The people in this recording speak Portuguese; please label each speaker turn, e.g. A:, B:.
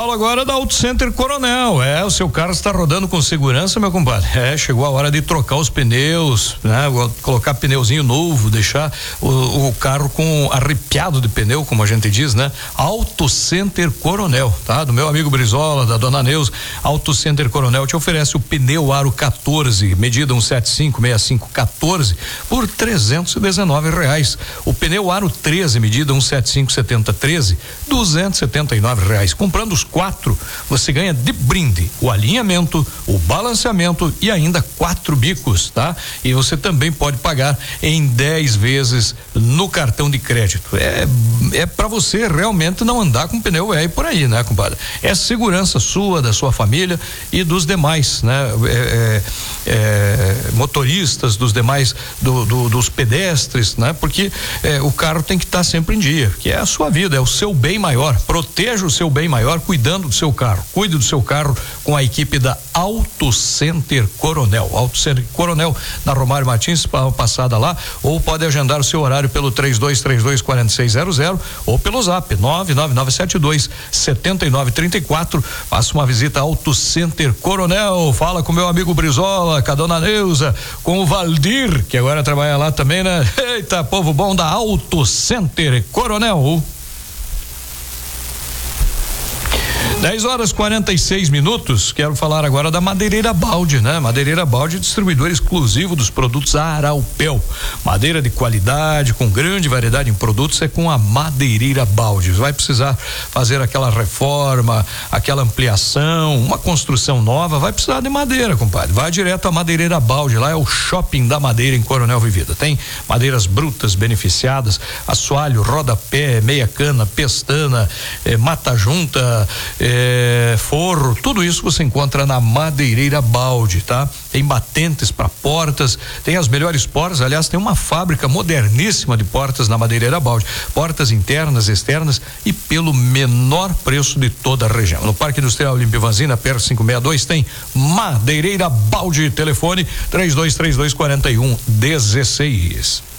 A: falo agora da Auto Center Coronel. O seu carro está rodando com segurança, meu compadre. Chegou a hora de trocar os pneus, né? Colocar pneuzinho novo, deixar o carro com arrepiado de pneu, como a gente diz, né? Auto Center Coronel, tá? Do meu amigo Brizola, da dona Neuza. Auto Center Coronel te oferece o pneu aro 14, medida 175/65/14 por R$319. O pneu aro 13, medida 175/70/13, R$279. Comprando os 4, você ganha de brinde o alinhamento, o balanceamento e ainda 4 bicos, tá? E você também pode pagar em 10 vezes no cartão de crédito. É para você realmente não andar com pneu velho por aí, né, compadre? É segurança sua, da sua família e dos demais, né? Motoristas, dos demais, dos pedestres, né? Porque o carro tem que estar sempre em dia, que é a sua vida, é o seu bem maior. Proteja o seu bem maior cuidando do seu carro. Cuide do seu carro com a equipe da Auto Center Coronel. Auto Center Coronel, na Romário Martins, passada lá, ou pode agendar o seu horário pelo 3232-4600 ou pelo zap 99972-7934. Faça uma visita ao Auto Center Coronel. Fala com meu amigo Brizola, com a dona Neuza, com o Valdir, que agora trabalha lá também, né? Eita, povo bom da Auto Center Coronel. 10h46. Quero falar agora da Madeireira Balde, né? Madeireira Balde, distribuidor exclusivo dos produtos Araupel. Madeira de qualidade, com grande variedade em produtos, é com a Madeireira Balde. Vai precisar fazer aquela reforma, aquela ampliação, uma construção nova, vai precisar de madeira, compadre. Vai direto à Madeireira Balde, lá é o Shopping da Madeira em Coronel Vivida. Tem madeiras brutas, beneficiadas, assoalho, rodapé, meia cana, pestana, mata-junta, forro, tudo isso você encontra na Madeireira Balde, tá? Tem batentes para portas, tem as melhores portas, aliás, tem uma fábrica moderníssima de portas na Madeireira Balde, portas internas, externas e pelo menor preço de toda a região. No Parque Industrial Olimpivanzina, perto 562, tem Madeireira Balde, telefone 3232-4116.